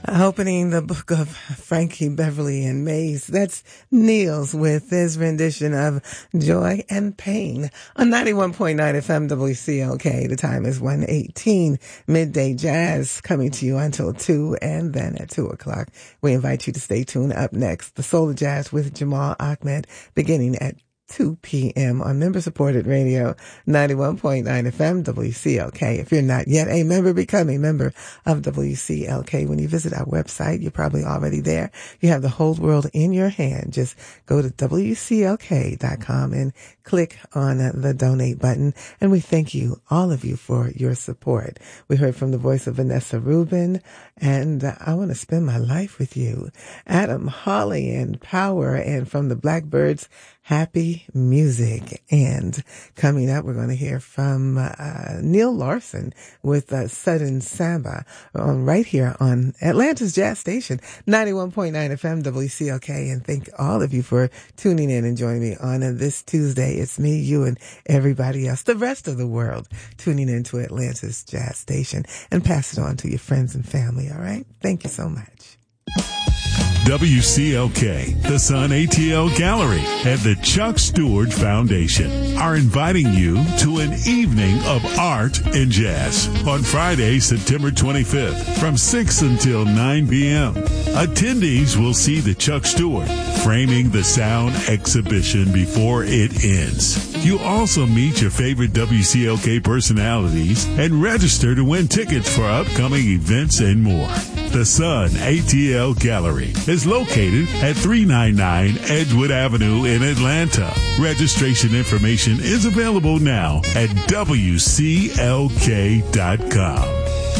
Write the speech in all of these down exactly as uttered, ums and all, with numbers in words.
Opening the book of Frankie Beverly and Maze. That's Niels with his rendition of Joy and Pain on ninety-one point nine F M W C L K. The time is one eighteen. Midday Jazz coming to you until two, and then at two o'clock we invite you to stay tuned. Up next, the Soul of Jazz with Jamal Ahmed, beginning at two p.m. on member-supported radio, ninety-one point nine F M W C L K. If you're not yet a member, become a member of W C L K. When you visit our website, you're probably already there. You have the whole world in your hand. Just go to W C L K dot com and click on the donate button. And we thank you, all of you, for your support. We heard from the voice of Vanessa Rubin, and uh, I Want to Spend My Life with You. Adam Hawley and Power, and from the Blackbirds, Happy Music. And coming up, we're going to hear from uh, Neil Larson with uh, Sudden Samba on right here on Atlanta's Jazz Station, ninety-one point nine F M W C L K. And thank all of you for tuning in and joining me on uh, this Tuesday. It's me, you, and everybody else, the rest of the world, tuning into Atlanta's Jazz Station. And pass it on to your friends and family, all right? Thank you so much. W C L K, the Sun A T L Gallery, and the Chuck Stewart Foundation are inviting you to an evening of art and jazz on Friday, September twenty-fifth from six until nine p.m. Attendees will see the Chuck Stewart Framing the Sound exhibition before it ends. You'll also meet your favorite W C L K personalities and register to win tickets for upcoming events and more. The Sun A T L Gallery is located at three ninety-nine Edgewood Avenue in Atlanta. Registration information is available now at W C L K dot com.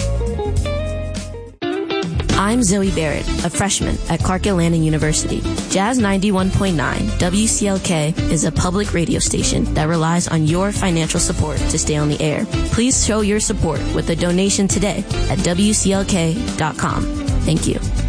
I'm Zoe Barrett, a freshman at Clark Atlanta University. Jazz ninety-one point nine W C L K is a public radio station that relies on your financial support to stay on the air. Please show your support with a donation today at W C L K dot com. Thank you.